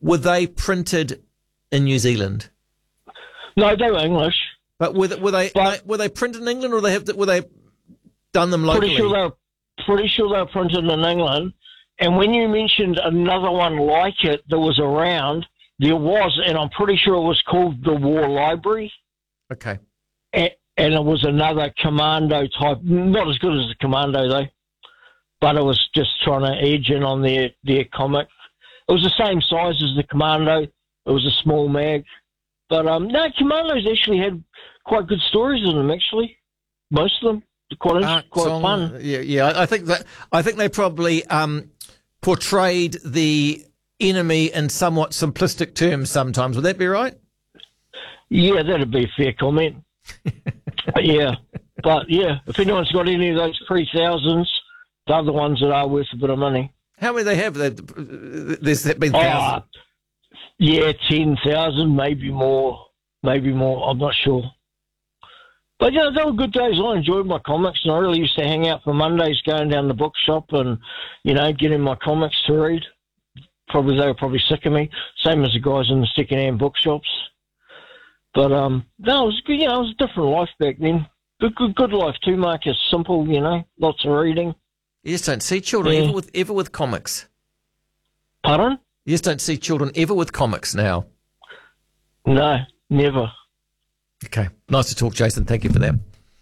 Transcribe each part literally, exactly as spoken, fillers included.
were they printed in New Zealand? No, they were English. But were they, were they, But- were they printed in England, or they have to, were they done them locally? Pretty sure they were, pretty sure they were printed in England. And when you mentioned another one like it that was around, there was, and I'm pretty sure it was called the War Library. Okay. And, and it was another commando type, not as good as the commando though, but it was just trying to edge in on their, their comic. It was the same size as the commando. It was a small mag. But um, no, commandos actually had quite good stories in them, actually. Most of them. Quite, Art quite song, fun. Yeah, yeah. I think that I think they probably um, portrayed the enemy in somewhat simplistic terms sometimes. Would that be right? Yeah, that'd be a fair comment. Yeah. But, yeah, if anyone's got any of those three thousands, the other ones that are worth a bit of money. How many they have? There's been Oh, thousands. yeah, ten thousand, maybe more. Maybe more. I'm not sure. But, yeah, they were good days. I enjoyed my comics, and I really used to hang out for Mondays going down the bookshop and, you know, getting my comics to read. Probably they were probably sick of me, same as the guys in the second-hand bookshops. But, um, no, it was good. You know, it was a different life back then. Good, good, good life too, Mark. It's simple, you know, lots of reading. You just don't see children Yeah. ever with ever with comics. Pardon? You just don't see children ever with comics now. No, never. Okay. Nice to talk, Jason. Thank you for that.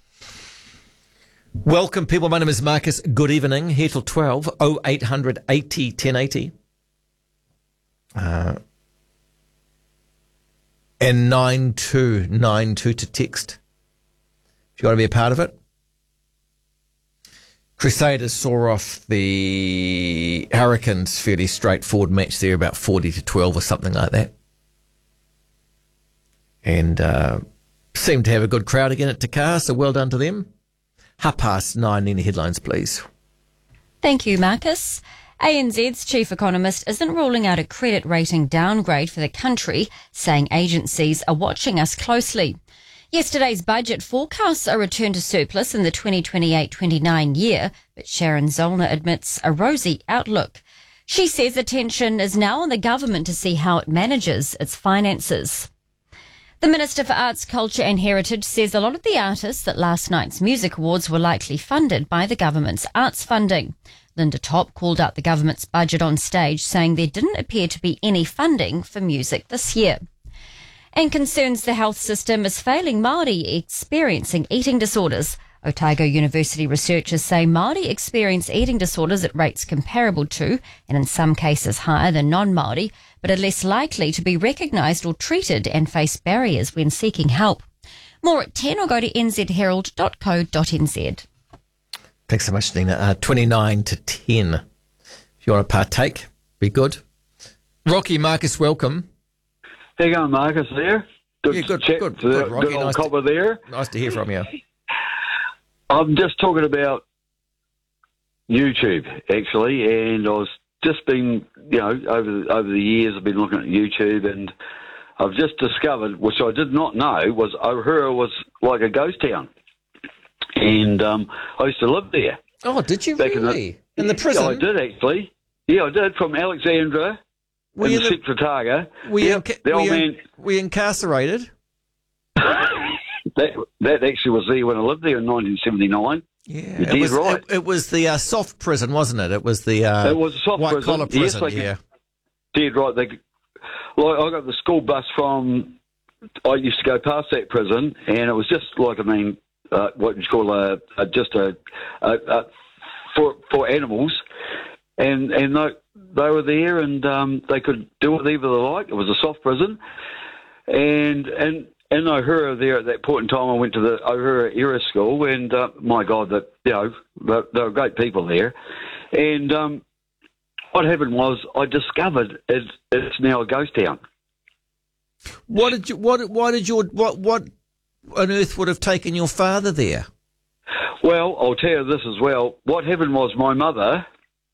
Welcome, people. My name is Marcus. Good evening. Here till twelve. oh eight hundred eighty ten eighty. Uh, and nine two nine two to text. If you want to be a part of it. Crusaders saw off the Hurricanes fairly straightforward match there, about forty to twelve or something like that. And uh, seemed to have a good crowd again at Takar, so well done to them. Half past nine in the headlines, please. Thank you, Marcus. A N Z's chief economist isn't ruling out a credit rating downgrade for the country, saying agencies are watching us closely. Yesterday's budget forecasts a return to surplus in the twenty twenty-eight twenty-nine year, but Sharon Zollner admits a rosy outlook. She says attention is now on the government to see how it manages its finances. The Minister for Arts, Culture and Heritage says a lot of the artists at last night's Music Awards were likely funded by the government's arts funding. Linda Top called out the government's budget on stage, saying there didn't appear to be any funding for music this year. And concerns the health system is failing Māori experiencing eating disorders. Otago University researchers say Māori experience eating disorders at rates comparable to, and in some cases higher than non-Māori, but are less likely to be recognised or treated and face barriers when seeking help. More at ten, or go to n z herald dot co dot n z. Thanks so much, Nina. Uh, twenty-nine to ten. If you want to partake, be good. Rocky, Marcus, welcome. How you going, Marcus, there? Good Yeah, good, chat good, to the good, Rocky. good old Nice to- copper there. Nice to hear from you. I'm just talking about YouTube, actually, and I was just been, you know, over over the years I've been looking at YouTube, and I've just discovered, which I did not know, was Ohura was like a ghost town. And um, I used to live there. Oh, did you Back in the- really? In the, prison? Yeah, I did, actually. Yeah, I did, from Alexandra Were in you, the, Secretaga. were, you Yeah, inca- the were, old you, man... were you incarcerated? That that actually was there when I lived there in nineteen seventy-nine. Yeah, You're it dead was, right. it, it was the uh, soft prison, wasn't it? It was the uh, It was a soft white prison. collar Yes, prison. they could- yeah. Dead right. They, like, I got the school bus from. I used to go past that prison, and it was just like, I mean, uh, what you call a, a just a, a, a for for animals, and and they, they were there, and um, they could do whatever they like. It was a soft prison, and and. In Ohura there at that point in time, I went to the Ohura Era School, and uh, my God, that you know, they, they were great people there. And um, what happened was, I discovered it's, it's now a ghost town. What did you? What? Why did your? What? What on earth would have taken your father there? Well, I'll tell you this as well. What happened was, my mother,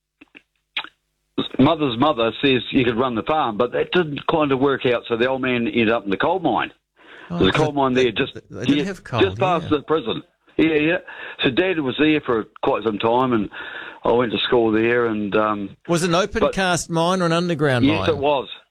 mother's mother, says you could run the farm, but that didn't kind of work out. So the old man ended up in the coal mine. Oh, There's a coal they- mine there, they- just they did yeah, have coal, just past yeah. the prison. Yeah, yeah. So Dad was there for quite some time, and I went to school there. And um, Was it an open But- cast mine or an underground yes, mine? it was.